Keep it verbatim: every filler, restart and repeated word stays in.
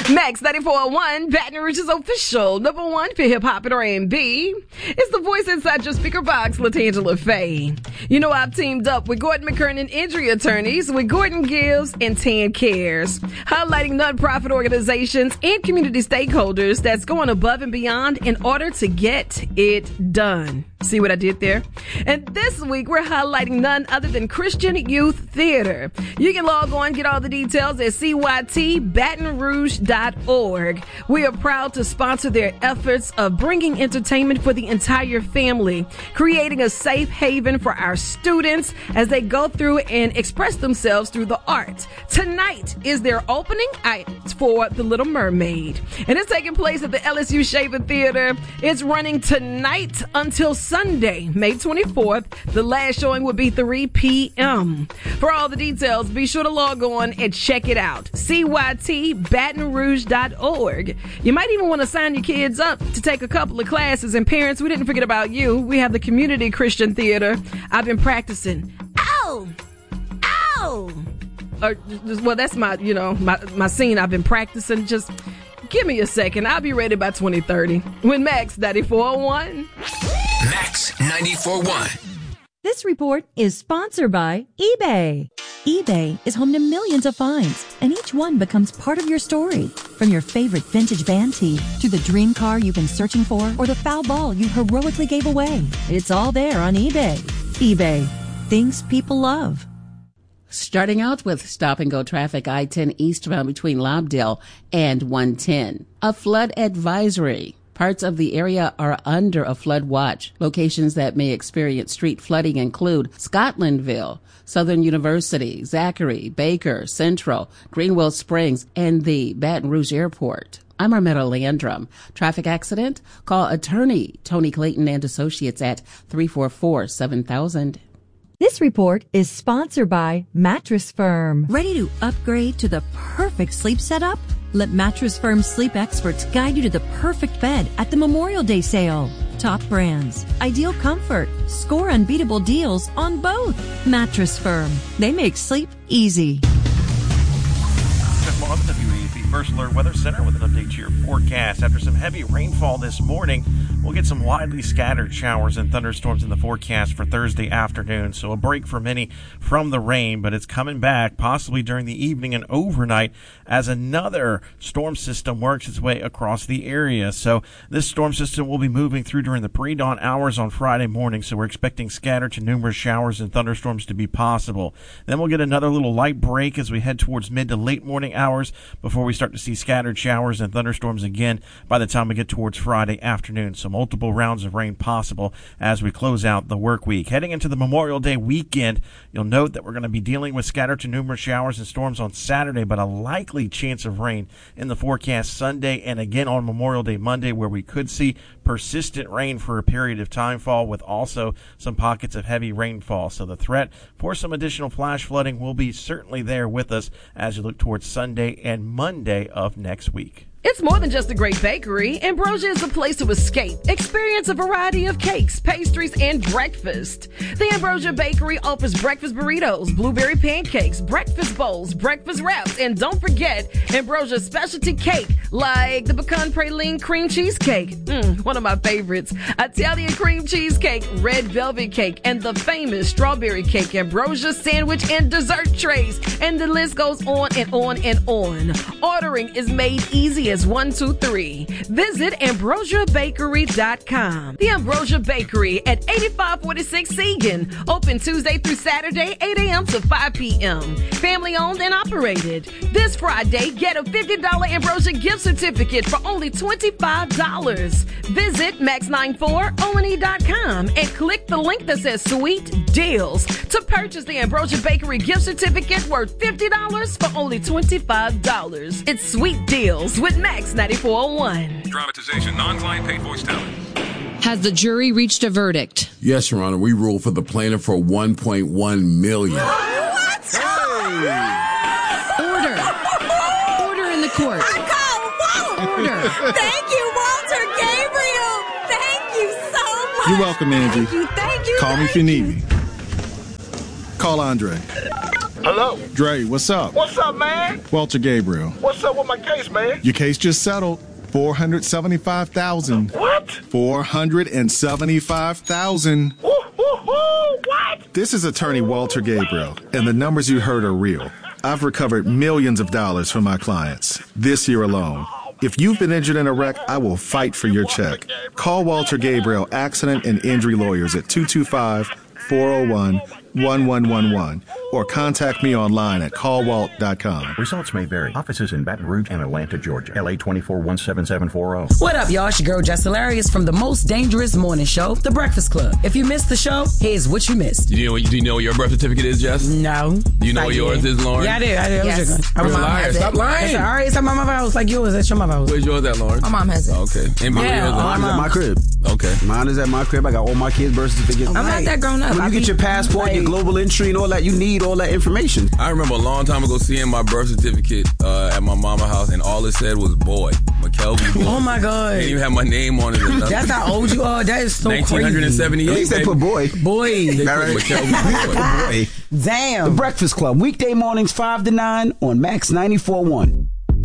Max ninety-four point one, Baton Rouge's official number one for hip-hop and R and B. It's the voice inside your speaker box, LaTangela Faye. You know I've teamed up with Gordon McKernan Injury Attorneys with Gordon Gibbs and Tan Cares, highlighting nonprofit organizations and community stakeholders that's going above and beyond in order to get it done. See what I did there? And this week, we're highlighting none other than Christian Youth Theater. You can log on, get all the details at C Y T baton rouge dot org. We are proud to sponsor their efforts of bringing entertainment for the entire family, creating a safe haven for our students as they go through and express themselves through the art. Tonight is their opening act for The Little Mermaid, and it's taking place at the L S U Shaver Theater. It's running tonight until Sunday, May twenty-fourth. The last showing will be three p.m. For all the details, be sure to log on and check it out. C Y T baton rouge dot org. You might even want to sign your kids up to take a couple of classes. And parents, we didn't forget about you. We have the Community Christian Theater. I've been practicing. Ow! Ow! Or, well, that's my, you know, my, my scene. I've been practicing. Just give me a second. I'll be ready by twenty thirty. With Max ninety-four point one. Max ninety-four point one. This report is sponsored by eBay. eBay is home to millions of finds, and each one becomes part of your story. From your favorite vintage band tee to the dream car you've been searching for or the foul ball you heroically gave away. It's all there on eBay. eBay. Things people love. Starting out with stop-and-go traffic, I ten eastbound between Lobdell and one ten. A flood advisory. Parts of the area are under a flood watch. Locations that may experience street flooding include Scotlandville, Southern University, Zachary, Baker, Central, Greenwell Springs, and the Baton Rouge Airport. I'm Armetta Landrum. Traffic accident? Call attorney Tony Clayton and Associates at three four four, seven thousand. This report is sponsored by Mattress Firm. Ready to upgrade to the perfect sleep setup? Let Mattress Firm sleep experts guide you to the perfect bed at the Memorial Day sale. Top brands, ideal comfort, score unbeatable deals on both. Mattress Firm. They make sleep easy. Jeff Moss, W A B First Alert Weather Center with an update to your forecast. After some heavy rainfall this morning, we'll get some widely scattered showers and thunderstorms in the forecast for Thursday afternoon. So a break for many from the rain, but it's coming back possibly during the evening and overnight as another storm system works its way across the area. So this storm system will be moving through during the pre-dawn hours on Friday morning. So we're expecting scattered to numerous showers and thunderstorms to be possible. Then we'll get another little light break as we head towards mid to late morning hours before we start to see scattered showers and thunderstorms again by the time we get towards Friday afternoon. So multiple rounds of rain possible as we close out the work week. Heading into the Memorial Day weekend, you'll note that we're going to be dealing with scattered to numerous showers and storms on Saturday, but a likely chance of rain in the forecast Sunday and again on Memorial Day Monday, where we could see persistent rain for a period of time fall with also some pockets of heavy rainfall. So the threat for some additional flash flooding will be certainly there with us as you look towards Sunday and Monday of next week. It's more than just a great bakery. Ambrosia is a place to escape. Experience a variety of cakes, pastries, and breakfast. The Ambrosia Bakery offers breakfast burritos, blueberry pancakes, breakfast bowls, breakfast wraps, and don't forget Ambrosia's specialty cake like the pecan praline cream cheesecake, mm, one of my favorites, Italian cream cheesecake, red velvet cake, and the famous strawberry cake, Ambrosia sandwich and dessert trays. And the list goes on and on and on. Ordering is made easy as one, two, three. Visit ambrosia bakery dot com. The Ambrosia Bakery at eighty-five forty-six Segan. Open Tuesday through Saturday, eight a.m. to five p.m. Family owned and operated. This Friday, get a fifty dollars Ambrosia gift certificate for only twenty-five dollars. Visit max ninety-four o n e dot com and click the link that says Sweet Deals to purchase the Ambrosia Bakery gift certificate worth fifty dollars for only twenty-five dollars. It's Sweet Deals with Max ninety-four point one. Dramatization, non-client paid voice talent. Has the jury reached a verdict? Yes, Your Honor. We ruled for the plaintiff for one point one million dollars. What? Hey. Order. Order in the court. I call Walt. Order. Thank you, Walter Gabriel. Thank you so much. You're welcome, Angie. Thank you. Thank you. Call me if you need me. Call Andre. Hello? Dre, what's up? What's up, man? Walter Gabriel. What's up with my case, man? Your case just settled. four hundred seventy-five thousand dollars. What? four hundred seventy-five thousand dollars. Woo, woo, woo, what? This is attorney Walter Gabriel, and the numbers you heard are real. I've recovered millions of dollars from my clients this year alone. If you've been injured in a wreck, I will fight for your check. Call Walter Gabriel Accident and Injury Lawyers at two two five, four oh one, one one one one or contact me online at call walt dot com. Results may vary. Offices in Baton Rouge and Atlanta, Georgia. L A twenty-four one seven seven four zero. What up, y'all? It's your girl Jess Hilarious from the most dangerous morning show, The Breakfast Club. If you missed the show, here's what you missed. Do you know, do you know what your birth certificate is, Jess? No. Do you know what yours is, Lauren? Yeah, I do. I do. Yes. I You're a liar. Stop lying. All right, it's my mother's house like yours. That's your mother's house. Where's yours at, Lauren? My mom has it. Okay. And Yeah, yours, my Mine's at my crib. Okay. Mine is at my crib. I got all my kids' birth certificates. I'm not that grown up. When I you get be- your passport, your like- global entry, and all that, you need all that information. I remember a long time ago seeing my birth certificate uh, at my mama's house, and all it said was boy. McKelvey boy. Oh, my God. They didn't even have my name on it. Or nothing. That's how old you are. That is so crazy. nineteen seventy-eight. At least they baby. put boy. Boy. They All put right. McKelvey boy. Boy. Damn. The Breakfast Club, weekday mornings five to nine on Max ninety-four point one.